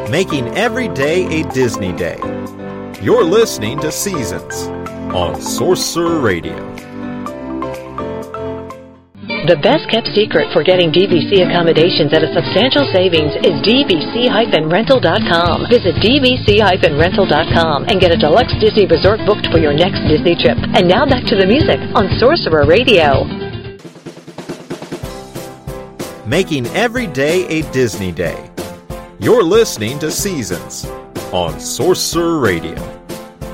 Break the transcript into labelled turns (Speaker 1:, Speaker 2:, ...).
Speaker 1: making every day a Disney day. You're listening to Seasons on Sorcerer Radio.
Speaker 2: The best-kept secret for getting DVC accommodations at a substantial savings is dvc-rental.com. Visit dvc-rental.com and get a deluxe Disney resort booked for your next Disney trip. And now back to the music on Sorcerer Radio.
Speaker 1: Making every day a Disney day. You're listening to Seasons on Sorcerer Radio.